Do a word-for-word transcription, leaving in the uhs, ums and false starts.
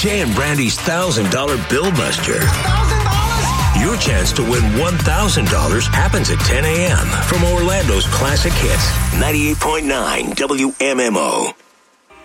Jay and Brandy's one thousand dollars Bill Buster. Your chance to win one thousand dollars happens at ten a.m. from Orlando's Classic Hits, ninety-eight point nine W M M O.